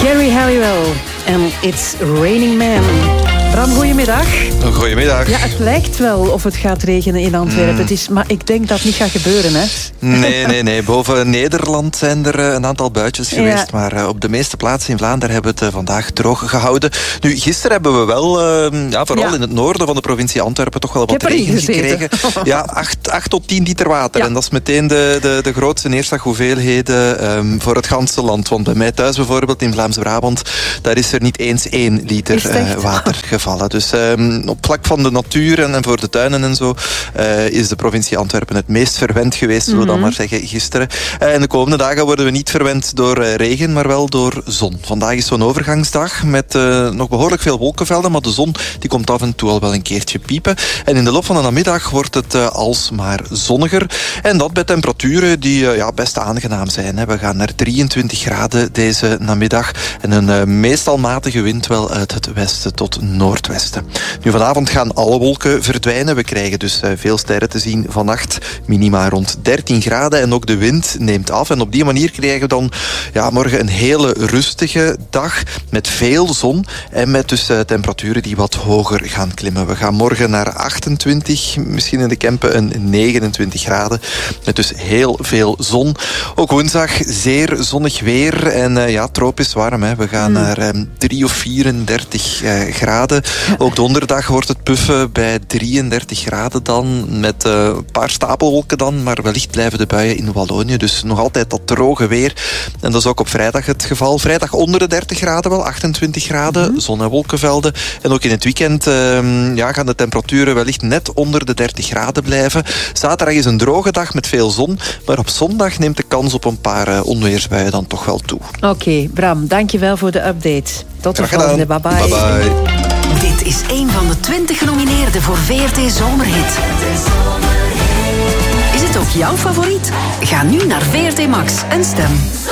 Gary Halliwell en It's Raining Man. Bram, goedemiddag. Goedemiddag. Ja, het lijkt wel of het gaat regenen in Antwerpen. Maar ik denk dat het niet gaat gebeuren, hè? Nee. Boven Nederland zijn er een aantal buitjes geweest. Maar op de meeste plaatsen in Vlaanderen hebben we het vandaag droog gehouden. Nu, gisteren hebben we wel, vooral in het noorden van de provincie Antwerpen, toch wel wat regen gekregen. Ja, 8 tot 10 liter water. Ja. En dat is meteen de grootste neerslaghoeveelheden voor het ganse land. Want bij mij thuis bijvoorbeeld, in Vlaams-Brabant, daar is er niet eens 1 liter water gevallen. Dus op vlak van de natuur en voor de tuinen en zo is de provincie Antwerpen het meest verwend geweest, zullen we dan maar zeggen, gisteren. En de komende dagen worden we niet verwend door regen, maar wel door zon. Vandaag is zo'n overgangsdag met nog behoorlijk veel wolkenvelden, maar de zon die komt af en toe al wel een keertje piepen. En in de loop van de namiddag wordt het alsmaar zonniger. En dat bij temperaturen die best aangenaam zijn. Hè. We gaan naar 23 graden deze namiddag en een meestal matige wind wel uit het westen tot noordwesten. Nu, vanavond gaan alle wolken verdwijnen. We krijgen dus veel sterren te zien vannacht. Minima rond 13 graden en ook de wind neemt af. En op die manier krijgen we dan morgen een hele rustige dag met veel zon en met dus temperaturen die wat hoger gaan klimmen. We gaan morgen naar 28, misschien in de Kempen een 29 graden. Met dus heel veel zon. Ook woensdag zeer zonnig weer en tropisch warm. Hè. We gaan naar 3 of 34 graden. Ook donderdag wordt het puffen bij 33 graden dan. Met een paar stapelwolken dan. Maar wellicht blijven de buien in Wallonië. Dus nog altijd dat droge weer. En dat is ook op vrijdag het geval. Vrijdag onder de 30 graden wel. 28 graden. Zon- en wolkenvelden. En ook in het weekend gaan de temperaturen wellicht net onder de 30 graden blijven. Zaterdag is een droge dag met veel zon. Maar op zondag neemt de kans op een paar onweersbuien dan toch wel toe. Oké, Bram, dankjewel voor de update. Tot de volgende. Bye bye. Bye bye. Dit is een van de 20 genomineerden voor VRT Zomerhit. Is het ook jouw favoriet? Ga nu naar VRT Max en stem.